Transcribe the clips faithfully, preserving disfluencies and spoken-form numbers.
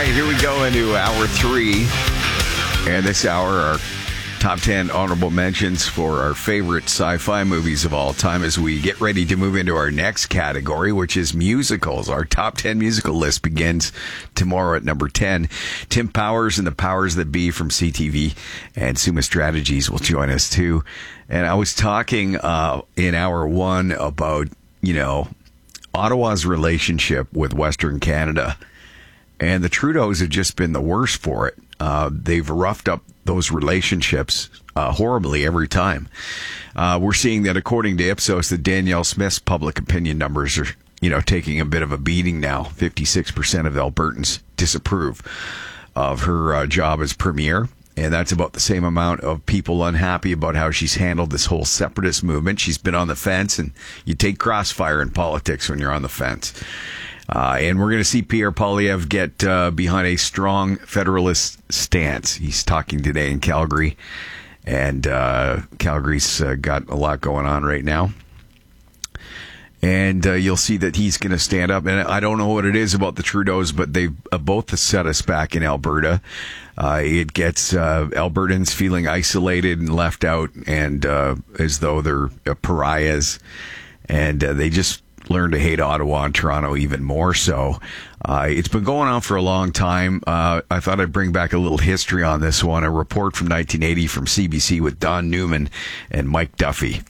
right, here we go into hour three. And this hour, our top ten honorable mentions for our favorite sci-fi movies of all time as we get ready to move into our next category, which is musicals. Our top ten musical list begins tomorrow at number ten. Tim Powers and the Powers That Be from C T V and Summa Strategies will join us too. And I was talking uh, in hour one about, you know, Ottawa's relationship with Western Canada. And the Trudeaus have just been the worst for it. Uh, they've roughed up those relationships uh, horribly every time. Uh, we're seeing that, according to Ipsos, that Danielle Smith's public opinion numbers are, you know, taking a bit of a beating now. fifty-six percent of Albertans disapprove of her uh, job as premier. And that's about the same amount of people unhappy about how she's handled this whole separatist movement. She's been on the fence, and you take crossfire in politics when you're on the fence. Uh, and we're going to see Pierre Poilievre get uh, behind a strong federalist stance. He's talking today in Calgary, and uh, Calgary's uh, got a lot going on right now. And uh, you'll see that he's going to stand up. And I don't know what it is about the Trudeaus, but they've uh, both set us back in Alberta. Uh, it gets uh, Albertans feeling isolated and left out, and uh, as though they're uh, pariahs. And uh, they just learn to hate Ottawa and Toronto even more so. Uh, it's been going on for a long time. Uh, I thought I'd bring back a little history on this one. A report from nineteen eighty from C B C with Don Newman and Mike Duffy.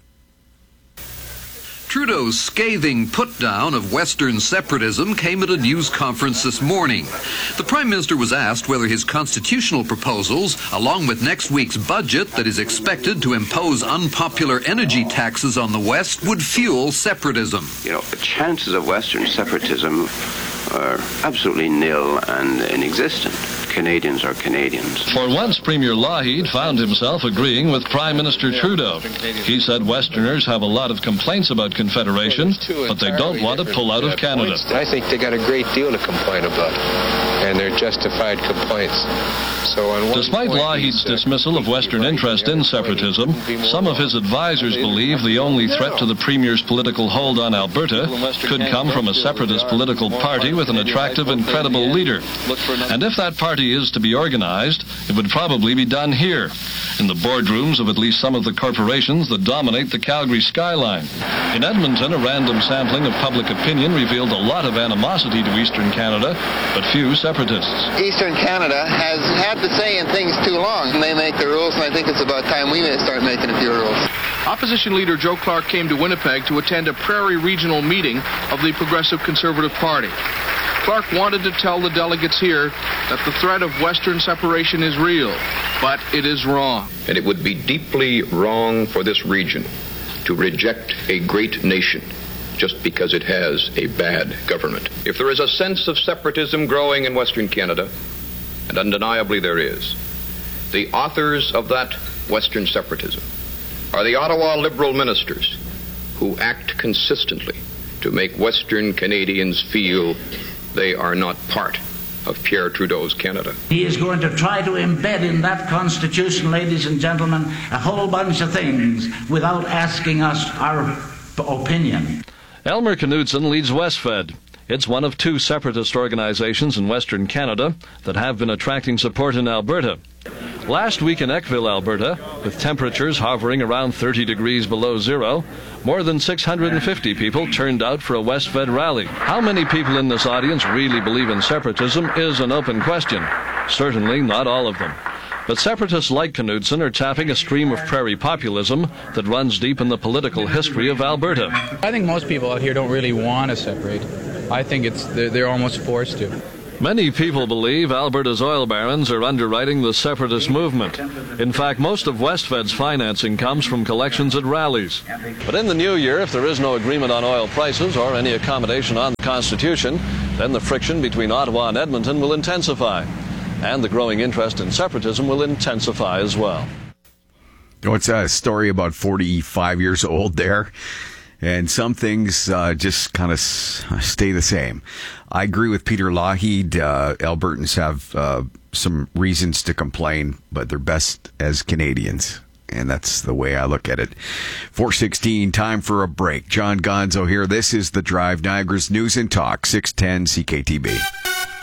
Trudeau's scathing put-down of Western separatism came at a news conference this morning. The Prime Minister was asked whether his constitutional proposals, along with next week's budget that is expected to impose unpopular energy taxes on the West, would fuel separatism. You know, the chances of Western separatism are absolutely nil and inexistent. Canadians are Canadians. For once, Premier Lougheed found himself agreeing with Prime Minister Trudeau. He said Westerners have a lot of complaints about Confederation, but they don't want to pull out of Canada. I think they got a great deal to complain about, and they're justified complaints. So on one Despite point, Lougheed's uh, dismissal of Western interest in separatism, some of his advisors believe the only threat to the Premier's political hold on Alberta could come from a separatist political party with an attractive and credible leader. And if that party is to be organized, it would probably be done here, in the boardrooms of at least some of the corporations that dominate the Calgary skyline. In Edmonton, a random sampling of public opinion revealed a lot of animosity to Eastern Canada, but few separatists. Eastern Canada has had the say in things too long. They make the rules, and I think it's about time we may start making a few rules. Opposition leader Joe Clark came to Winnipeg to attend a Prairie Regional meeting of the Progressive Conservative Party. Clark wanted to tell the delegates here that the threat of Western separation is real, but it is wrong. And it would be deeply wrong for this region to reject a great nation just because it has a bad government. If there is a sense of separatism growing in Western Canada, and undeniably there is, the authors of that Western separatism are the Ottawa Liberal ministers who act consistently to make Western Canadians feel they are not part of Pierre Trudeau's Canada. He is going to try to embed in that Constitution, ladies and gentlemen, a whole bunch of things without asking us our opinion. Elmer Knudsen leads WestFed. It's one of two separatist organizations in Western Canada that have been attracting support in Alberta. Last week in Eckville, Alberta, with temperatures hovering around thirty degrees below zero, more than six hundred fifty people turned out for a WestFed rally. How many people in this audience really believe in separatism is an open question. Certainly not all of them. But separatists like Knudsen are tapping a stream of prairie populism that runs deep in the political history of Alberta. I think most people out here don't really want to separate. I think it's they're, they're almost forced to. Many people believe Alberta's oil barons are underwriting the separatist movement. In fact, most of WestFed's financing comes from collections at rallies. But in the new year, if there is no agreement on oil prices or any accommodation on the Constitution, then the friction between Ottawa and Edmonton will intensify. And the growing interest in separatism will intensify as well. You know, it's a story about forty-five years old there. And some things uh, just kind of s- stay the same. I agree with Peter Lougheed. Uh, Albertans have uh, some reasons to complain, but they're best as Canadians. And that's the way I look at it. four sixteen, time for a break. John Gonzo here. This is The Drive, Niagara's News and Talk, six ten C K T B.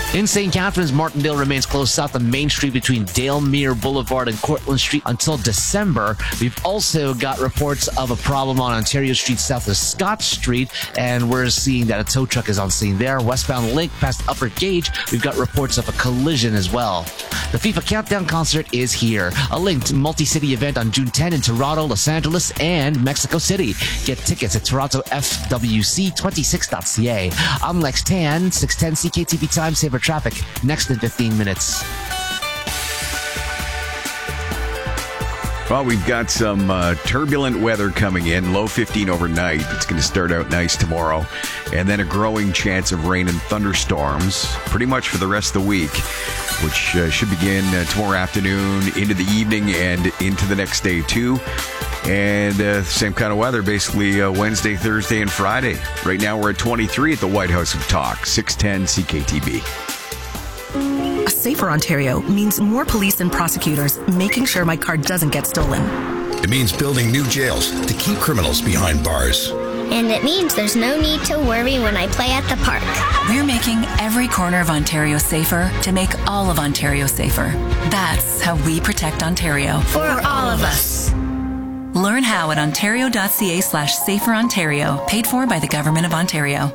In Saint Catharines, Martindale remains closed south of Main Street between Dalemere Boulevard and Cortlandt Street until December. We've also got reports of a problem on Ontario Street south of Scott Street, and we're seeing that a tow truck is on scene there. Westbound Link past Upper Gauge, we've got reports of a collision as well. The FIFA Countdown concert is here, a linked multi-city event on June tenth in Toronto, Los Angeles, and Mexico City. Get tickets at toronto f w c twenty-six dot c a. I'm Lex Tan, six ten C K T V Time Saver Traffic, next in fifteen minutes. Well, we've got some uh, turbulent weather coming in, low fifteen overnight. It's going to start out nice tomorrow. And then a growing chance of rain and thunderstorms pretty much for the rest of the week, which uh, should begin uh, tomorrow afternoon into the evening and into the next day, too. And uh, same kind of weather, basically uh, Wednesday, Thursday, and Friday. Right now, we're at twenty-three at the White House of Talk, six ten C K T B. A safer Ontario means more police and prosecutors making sure my car doesn't get stolen. It means building new jails to keep criminals behind bars. And it means there's no need to worry when I play at the park. We're making every corner of Ontario safer to make all of Ontario safer. That's how we protect Ontario. For all of us. Learn how at ontario.ca slash safer Ontario, paid for by the Government of Ontario.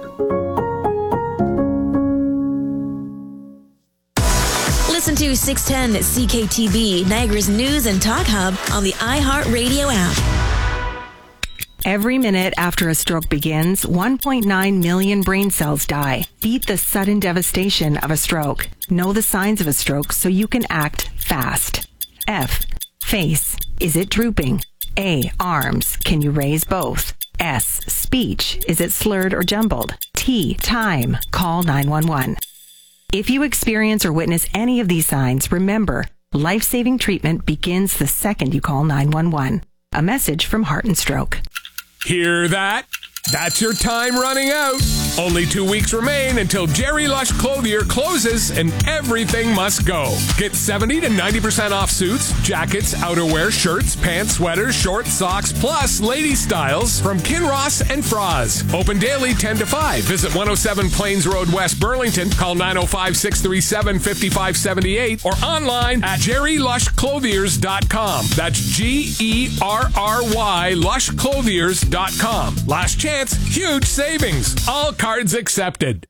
Listen to six ten C K T B, Niagara's news and talk hub on the iHeartRadio app. Every minute after a stroke begins, one point nine million brain cells die. Beat the sudden devastation of a stroke. Know the signs of a stroke so you can act fast. F. Face. Is it drooping? A. Arms. Can you raise both? S. Speech. Is it slurred or jumbled? T. Time. Call nine one one. If you experience or witness any of these signs, remember, life-saving treatment begins the second you call nine one one. A message from Heart and Stroke. Hear that? That's your time running out. Only two weeks remain until Jerry Lush Clothier closes and everything must go. Get seventy to ninety percent off suits, jackets, outerwear, shirts, pants, sweaters, shorts, socks, plus lady styles from Kinross and Froz. Open daily ten to five. Visit one oh seven Plains Road, West Burlington. Call nine oh five, six three seven, five five seven eight or online at jerry lush clothiers dot com. That's G E R R Y lush clothiers dot com. Last chance, huge savings. All cards accepted.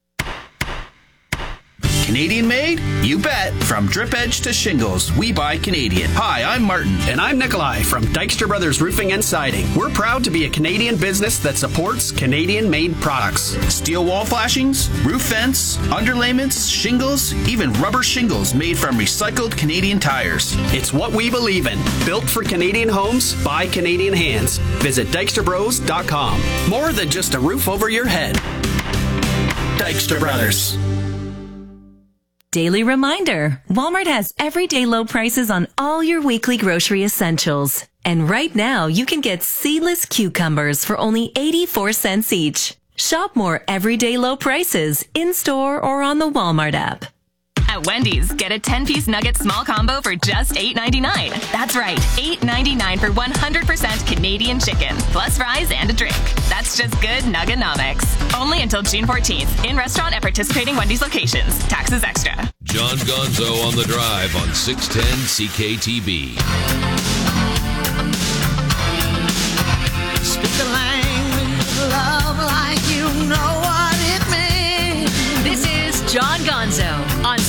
Canadian made? You bet. From drip edge to shingles, we buy Canadian. Hi, I'm Martin. And I'm Nikolai from Dykstra Brothers Roofing and Siding. We're proud to be a Canadian business that supports Canadian-made products. Steel wall flashings, roof vents, underlayments, shingles, even rubber shingles made from recycled Canadian tires. It's what we believe in. Built for Canadian homes by Canadian hands. Visit dykstra bros dot com. More than just a roof over your head. Dykstra Brothers. Daily reminder, Walmart has everyday low prices on all your weekly grocery essentials. And right now, you can get seedless cucumbers for only eighty-four cents each. Shop more everyday low prices in-store or on the Walmart app. At Wendy's, get a ten-piece nugget small combo for just eight ninety-nine. That's right, eight ninety-nine for one hundred percent Canadian chicken, plus fries and a drink. That's just good Nuggenomics. Only until June fourteenth, in-restaurant at participating Wendy's locations. Taxes extra. John Gonzo on the drive on six ten C K T B. Speak the language of love like you know what it means. This is John Gonzo on